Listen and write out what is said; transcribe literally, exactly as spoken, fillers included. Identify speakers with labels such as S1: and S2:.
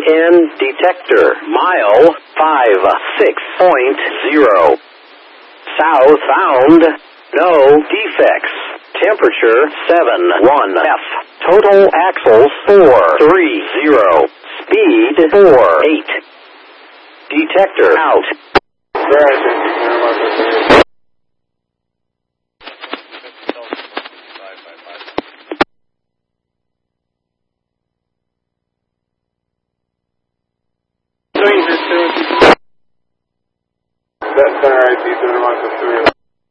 S1: ten detector. Mile five six point zero. South bound. No defects. Temperature seven one F. Total axles four three zero. Speed four eight. Detector out.
S2: That's all right, these are the ones that